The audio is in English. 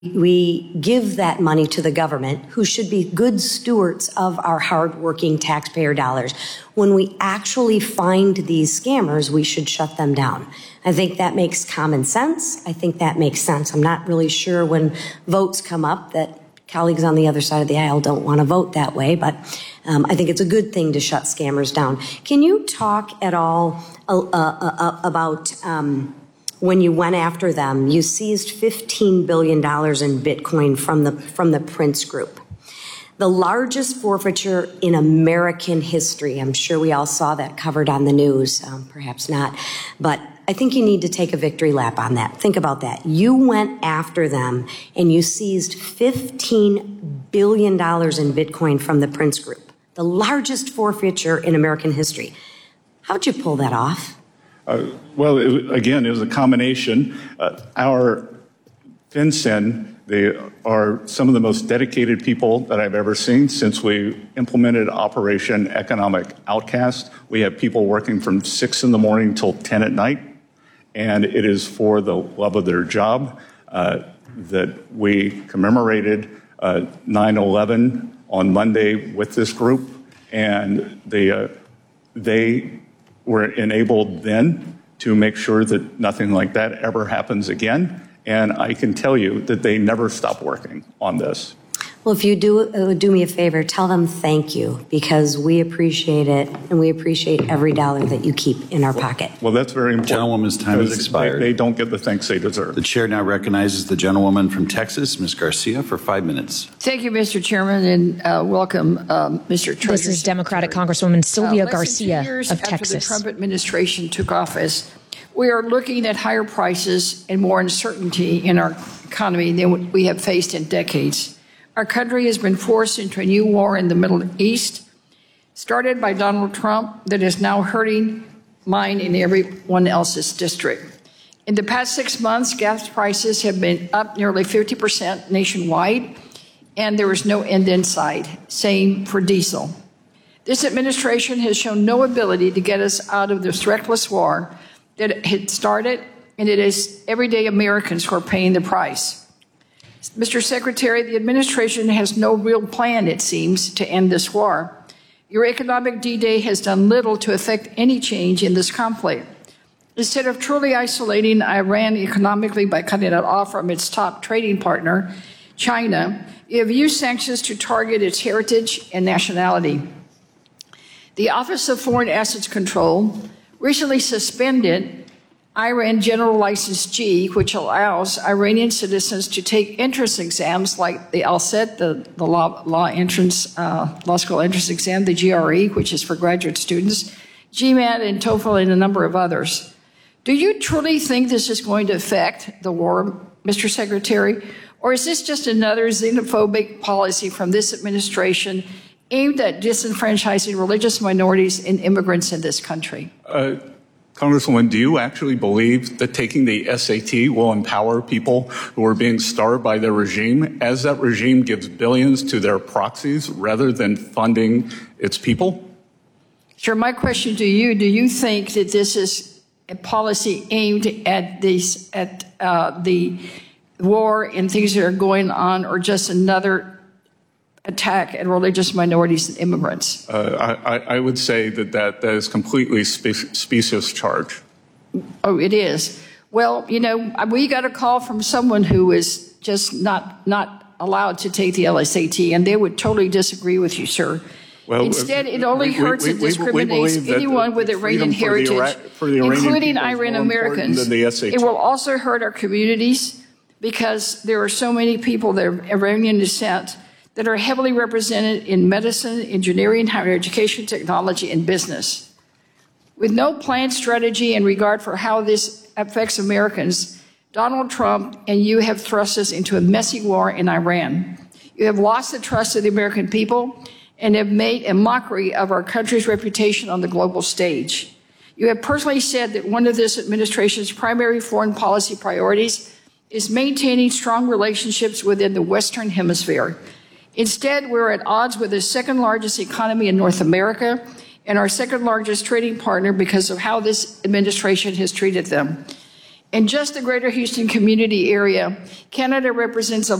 We give that money to the government, who should be good stewards of our hardworking taxpayer dollars. When we actually find these scammers, we should shut them down. I think that makes common sense. I think that makes sense. I'm not really sure when votes come up that colleagues on the other side of the aisle don't want to vote that way, but I think it's a good thing to shut scammers down. Can you talk at all about when you went after them? You seized $15 billion in Bitcoin from the Prince Group, the largest forfeiture in American history. I'm sure we all saw that covered on the news, perhaps not, but I think you need to take a victory lap on that. Think about that. You went after them and you seized $15 billion in Bitcoin from the Prince Group, the largest forfeiture in American history. How'd you pull that off? Well, it was a combination. Our FinCEN, they are some of the most dedicated people that I've ever seen since we implemented Operation Economic Outcast. We have people working from 6 in the morning till 10 at night, and it is for the love of their job that we commemorated 9/11 on Monday with this group, and they were enabled then to make sure that nothing like that ever happens again. And I can tell you that they never stop working on this. Well, if you do me a favor, tell them thank you, because we appreciate it, and we appreciate every dollar that you keep in our pocket. Well, that's very important. Gentlewoman's time has expired. They don't get the thanks they deserve. The chair now recognizes the gentlewoman from Texas, Ms. Garcia, for 5 minutes. Thank you, Mr. Chairman, and welcome, Mr. Treasurer. This is Democratic Congresswoman Sylvia Garcia less than 2 years of after Texas. the Trump administration took office, we are looking at higher prices and more uncertainty in our economy than we have faced in decades. Our country has been forced into a new war in the Middle East, started by Donald Trump, that is now hurting mine and everyone else's district. In the past 6 months, gas prices have been up nearly 50% nationwide, and there is no end in sight. Same for diesel. This administration has shown no ability to get us out of this reckless war that had started, and it is everyday Americans who are paying the price. Mr. Secretary, the administration has no real plan, it seems, to end this war. Your economic D-Day has done little to affect any change in this conflict. Instead of truly isolating Iran economically by cutting it off from its top trading partner, China, you have used sanctions to target its heritage and nationality. The Office of Foreign Assets Control recently suspended Iran General License G, which allows Iranian citizens to take entrance exams like the LSAT, the law school entrance exam, the GRE, which is for graduate students, GMAT and TOEFL, and a number of others. Do you truly think this is going to affect the war, Mr. Secretary, or is this just another xenophobic policy from this administration aimed at disenfranchising religious minorities and immigrants in this country? Congresswoman, do you actually believe that taking the SAT will empower people who are being starved by their regime, as that regime gives billions to their proxies rather than funding its people? Sure. My question to you, do you think that this is a policy aimed at the war and things that are going on, or just another attack at religious minorities and immigrants? I would say that is completely specious charge. Oh, it is. Well, you know, we got a call from someone who is just not allowed to take the LSAT, and they would totally disagree with you, sir. Well, instead, it only hurts and discriminates anyone with Iranian heritage, including Iranian Americans. It will also hurt our communities, because there are so many people that are Iranian descent that are heavily represented in medicine, engineering, higher education, technology, and business. With no planned strategy in regard for how this affects Americans, Donald Trump and you have thrust us into a messy war in Iran. You have lost the trust of the American people and have made a mockery of our country's reputation on the global stage. You have personally said that one of this administration's primary foreign policy priorities is maintaining strong relationships within the Western Hemisphere. Instead, we're at odds with the second largest economy in North America and our second largest trading partner because of how this administration has treated them. In just the greater Houston community area, Canada represents a